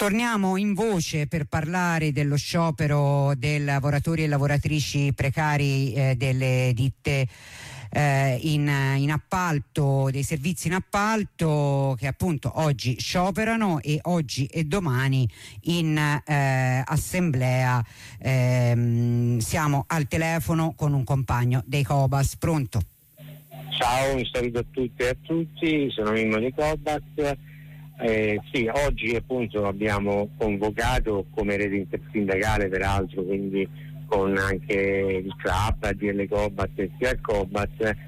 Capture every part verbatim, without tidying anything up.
Torniamo in voce per parlare dello sciopero dei lavoratori e lavoratrici precari eh, delle ditte eh, in, in appalto, dei servizi in appalto, che appunto oggi scioperano, e oggi e domani in eh, assemblea. Ehm, siamo al telefono con un compagno dei Cobas. Pronto? Ciao, un saluto a tutte e a tutti, sono Mimmo dei Cobas. Eh, sì, oggi appunto abbiamo convocato come rete intersindacale, peraltro, quindi con anche il club, A D L Cobas e S I A Cobas,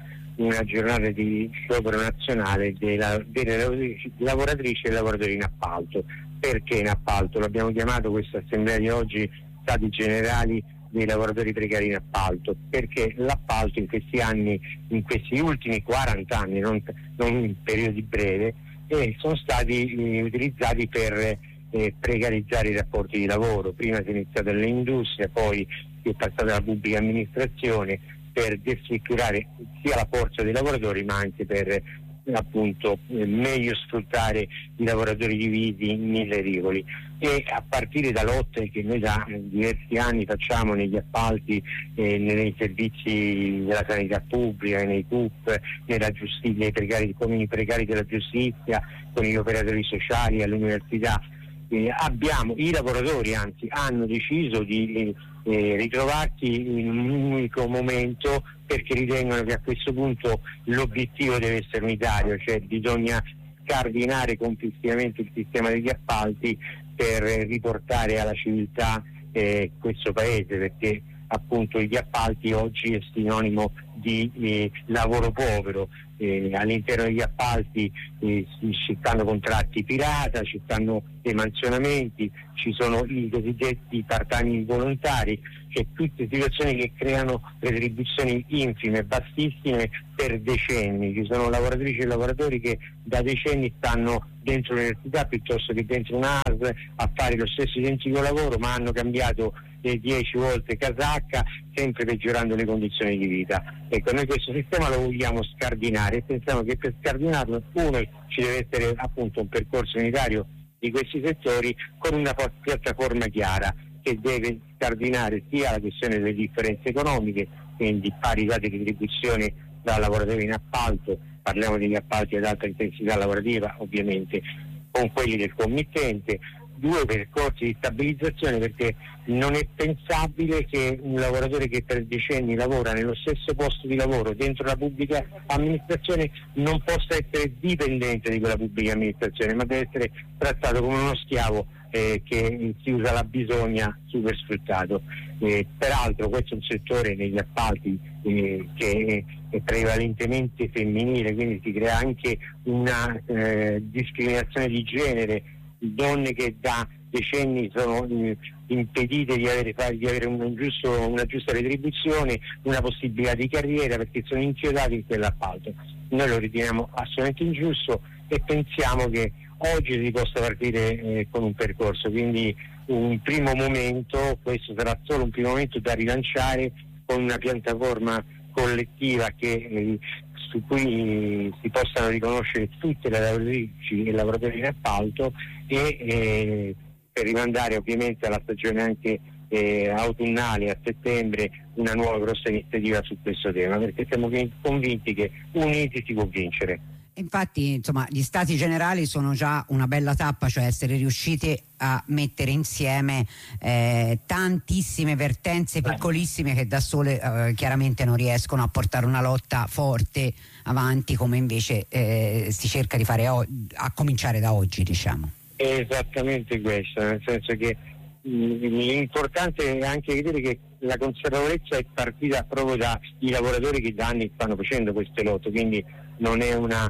una giornata di sciopero nazionale delle, delle lavoratrici, lavoratrici e lavoratori in appalto. Perché in appalto? L'abbiamo chiamato questa assemblea di oggi Stati Generali dei lavoratori precari in appalto, perché l'appalto in questi anni, in questi ultimi quaranta anni, non, non in periodi brevi, e sono stati eh, utilizzati per eh, precarizzare i rapporti di lavoro. Prima si è iniziato nell'industria, poi si è passato alla pubblica amministrazione per destrutturare sia la forza dei lavoratori, ma anche per eh, appunto eh, meglio sfruttare i lavoratori divisi in mille rivoli. E a partire da lotte che noi da eh, diversi anni facciamo negli appalti, eh, nei servizi della sanità pubblica, nei C U P, nella giustizia, nei precari, con i precari della giustizia, con gli operatori sociali all'università, eh, abbiamo i lavoratori anzi hanno deciso di eh, ritrovarsi in un unico momento, perché ritengono che a questo punto l'obiettivo deve essere unitario, cioè bisogna scardinare complessivamente il sistema degli appalti per riportare alla civiltà eh, questo paese, perché appunto gli appalti oggi è sinonimo di eh, lavoro povero. Eh, all'interno degli appalti eh, ci stanno contratti pirata, ci stanno emanzionamenti, ci sono i cosiddetti part-time involontari, cioè tutte situazioni che creano retribuzioni infime, bassissime per decenni. Ci sono lavoratrici e lavoratori che da decenni stanno dentro l'università piuttosto che dentro una A S a fare lo stesso identico lavoro, ma hanno cambiato eh, dieci volte casacca, sempre peggiorando le condizioni di vita. Ecco, noi questo sistema lo vogliamo scardinare e pensiamo che per scardinarlo, uno, ci deve essere appunto un percorso unitario di questi settori con una piattaforma chiara che deve scardinare sia la questione delle differenze economiche, quindi parità di retribuzione da lavoratori in appalto, parliamo degli appalti ad alta intensità lavorativa ovviamente, con quelli del committente. Due, percorsi di stabilizzazione, perché non è pensabile che un lavoratore che per decenni lavora nello stesso posto di lavoro dentro la pubblica amministrazione non possa essere dipendente di quella pubblica amministrazione, ma deve essere trattato come uno schiavo eh, che si usa la bisogna, super sfruttato. Eh, peraltro questo è un settore negli appalti eh, che è prevalentemente femminile, quindi si crea anche una eh, discriminazione di genere, donne che da decenni sono eh, impedite di avere, di avere un giusto, una giusta retribuzione, una possibilità di carriera, perché sono inchiodati in quell'appalto. Noi lo riteniamo assolutamente ingiusto e pensiamo che oggi si possa partire eh, con un percorso, quindi un primo momento, questo sarà solo un primo momento da rilanciare con una piattaforma collettiva che eh, su cui si possano riconoscere tutte le lavoratrici e lavoratori in appalto e eh, per rimandare ovviamente alla stagione anche eh, autunnale a settembre una nuova grossa iniziativa su questo tema, perché siamo convinti che uniti si può vincere. Infatti, insomma, gli stati generali sono già una bella tappa, cioè essere riusciti a mettere insieme eh, tantissime vertenze piccolissime che da sole eh, chiaramente non riescono a portare una lotta forte avanti, come invece eh, si cerca di fare o- a cominciare da oggi, diciamo. È esattamente questo, nel senso che mh, l'importante è anche vedere che la consapevolezza è partita proprio dai lavoratori che da anni stanno facendo queste lotte, quindi non è una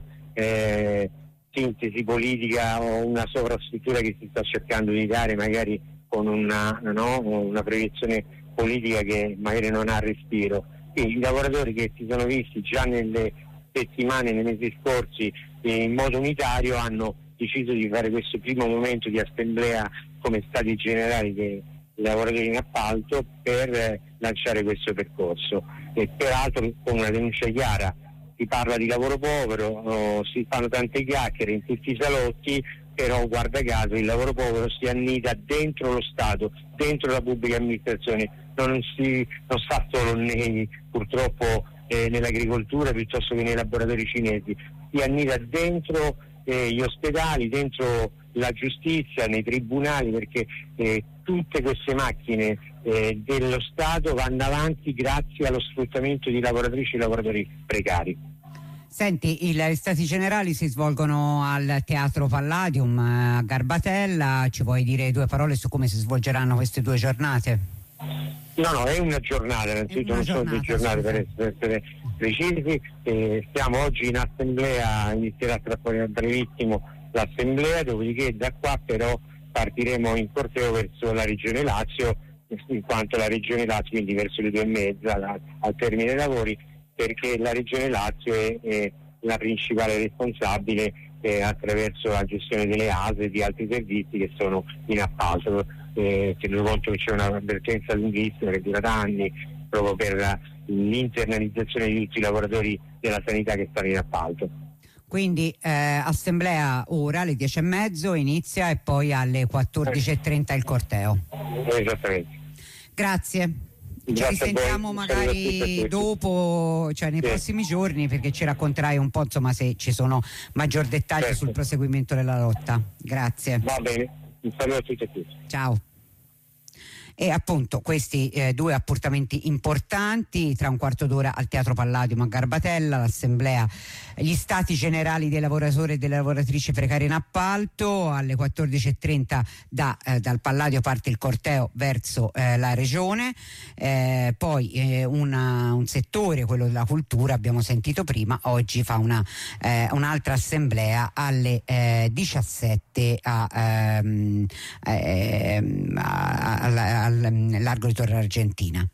eh, sintesi politica o una sovrastruttura che si sta cercando di dare magari con una, no, una proiezione politica che magari non ha respiro. Quindi i lavoratori che si sono visti già nelle settimane, nei mesi scorsi in modo unitario hanno deciso di fare questo primo momento di assemblea come stati generali dei lavoratori in appalto per eh, lanciare questo percorso, e peraltro con una denuncia chiara. Si parla di lavoro povero, oh, si fanno tante chiacchiere in tutti i salotti, però guarda caso il lavoro povero si annida dentro lo Stato, dentro la pubblica amministrazione, non, si, non sta solo nei, purtroppo eh, nell'agricoltura piuttosto che nei laboratori cinesi, si annida dentro eh, gli ospedali, dentro la giustizia, nei tribunali, perché eh, tutte queste macchine eh, dello Stato vanno avanti grazie allo sfruttamento di lavoratrici e lavoratori precari. Senti, i- gli Stati Generali si svolgono al Teatro Palladium eh, a Garbatella. Ci vuoi dire due parole su come si svolgeranno queste due giornate? No, no, è una giornata, innanzitutto una non sono due giornata, giornate scusa. per essere precisi. Eh, siamo oggi in assemblea, inizierà tra poi a brevissimo l'assemblea, dopodiché da qua però partiremo in corteo verso la Regione Lazio, in quanto la Regione Lazio, quindi verso le due e mezza la- al termine dei lavori, perché la Regione Lazio è, è la principale responsabile eh, attraverso la gestione delle A S E e di altri servizi che sono in appalto. Eh, tenuto conto che c'è un'avvertenza lunghissima che dura da anni proprio per la- l'internalizzazione di tutti i lavoratori della sanità che stanno in appalto. Quindi eh, assemblea ora alle dieci e mezzo inizia e poi alle quattordici e trenta il corteo. Esattamente. Grazie. Ci Grazie a risentiamo voi. Saluto a tutti e a magari tutti. dopo, cioè nei Sì. prossimi giorni, perché ci racconterai un po' insomma se ci sono maggior dettagli Certo. sul proseguimento della lotta. Grazie. Va bene, un saluto a tutti e a tutti. Ciao. E appunto questi eh, due appuntamenti importanti: tra un quarto d'ora al Teatro Palladium a Garbatella, l'assemblea, gli stati generali dei lavoratori e delle lavoratrici precarie in appalto. Alle quattordici e trenta da, eh, dal Palladio parte il corteo verso eh, la regione, eh, poi eh, una, un settore, quello della cultura, abbiamo sentito prima, oggi fa una, eh, un'altra assemblea alle eh, diciassette a, ehm, ehm, a- a- al, al largo di Torre Argentina.